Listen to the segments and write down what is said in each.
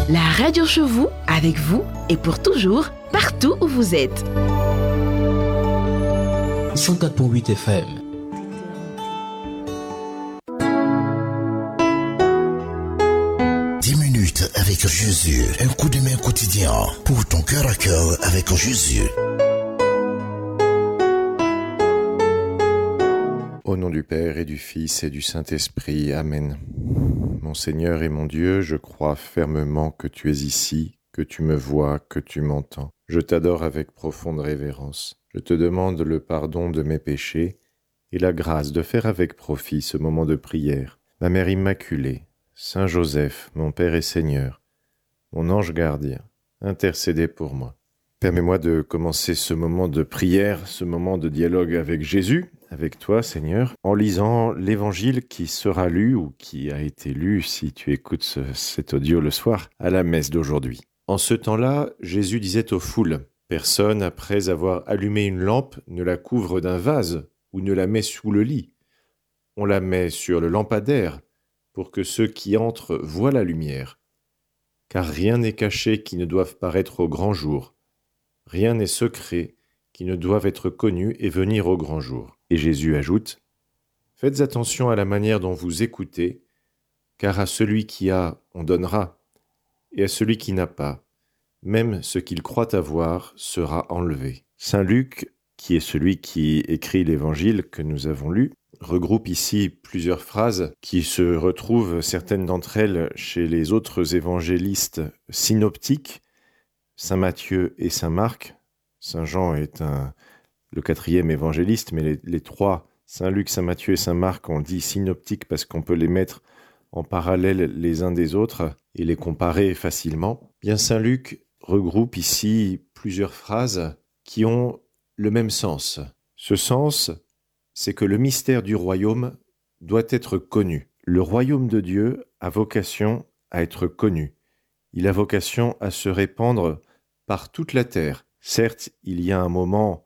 La radio chez vous, avec vous et pour toujours, partout où vous êtes. 104.8 FM. Avec Jésus, un coup de main quotidien pour ton cœur à cœur avec Jésus. Au nom du Père et du Fils et du Saint-Esprit, Amen. Mon Seigneur et mon Dieu, je crois fermement que tu es ici, que tu me vois, que tu m'entends. Je t'adore avec profonde révérence. Je te demande le pardon de mes péchés et la grâce de faire avec profit ce moment de prière. Ma Mère Immaculée, Saint Joseph, mon Père et Seigneur, mon ange gardien, intercédez pour moi. Permets-moi de commencer ce moment de prière, ce moment de dialogue avec Jésus, avec toi Seigneur, en lisant l'évangile qui sera lu ou qui a été lu si tu écoutes cet audio le soir, à la messe d'aujourd'hui. En ce temps-là, Jésus disait aux foules, « Personne, après avoir allumé une lampe, ne la couvre d'un vase ou ne la met sous le lit. On la met sur le lampadaire pour que ceux qui entrent voient la lumière. Car rien n'est caché qui ne doive paraître au grand jour. Rien n'est secret qui ne doive être connu et venir au grand jour. » Et Jésus ajoute, « Faites attention à la manière dont vous écoutez, car à celui qui a, on donnera, et à celui qui n'a pas, même ce qu'il croit avoir sera enlevé. » Saint Luc, qui est celui qui écrit l'évangile que nous avons lu, regroupe ici plusieurs phrases qui se retrouvent, certaines d'entre elles, chez les autres évangélistes synoptiques, Saint Matthieu et Saint Marc. Saint Jean est le quatrième évangéliste, mais les trois, Saint Luc, Saint Matthieu et Saint Marc, on dit synoptiques parce qu'on peut les mettre en parallèle les uns des autres et les comparer facilement. Bien, Saint Luc regroupe ici plusieurs phrases qui ont le même sens. Ce sens, c'est que le mystère du royaume doit être connu. Le royaume de Dieu a vocation à être connu. Il a vocation à se répandre par toute la terre. Certes, il y a un moment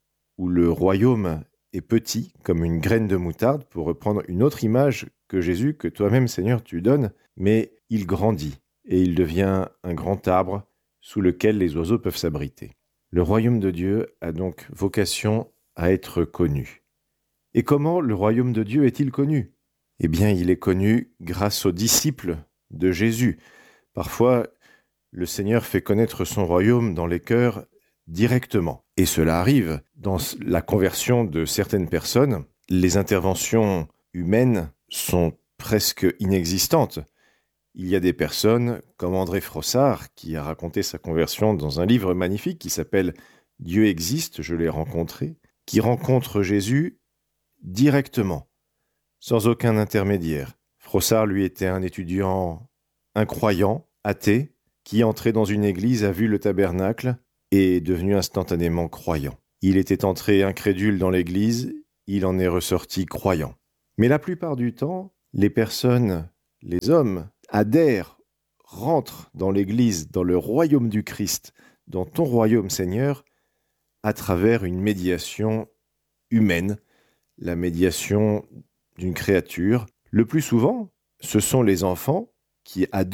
où le royaume est petit, comme une graine de moutarde, pour reprendre une autre image que Jésus, que toi-même, Seigneur, tu donnes, mais il grandit et il devient un grand arbre sous lequel les oiseaux peuvent s'abriter. Le royaume de Dieu a donc vocation à être connu. Et comment le royaume de Dieu est-il connu ? Eh bien, il est connu grâce aux disciples de Jésus. Parfois, le Seigneur fait connaître son royaume dans les cœurs directement. Et cela arrive dans la conversion de certaines personnes. Les interventions humaines sont presque inexistantes. Il y a des personnes comme André Frossard, qui a raconté sa conversion dans un livre magnifique qui s'appelle « Dieu existe, je l'ai rencontré », qui rencontre Jésus directement, sans aucun intermédiaire. Frossard, lui, était un étudiant incroyant, athée, qui, entré dans une église, a vu le tabernacle et est devenu instantanément croyant. Il était entré incrédule dans l'église, il en est ressorti croyant. Mais la plupart du temps, les personnes, les hommes, adhèrent, rentrent dans l'église, dans le royaume du Christ, dans ton royaume, Seigneur, à travers une médiation humaine, la médiation d'une créature. Le plus souvent, ce sont les enfants qui adorent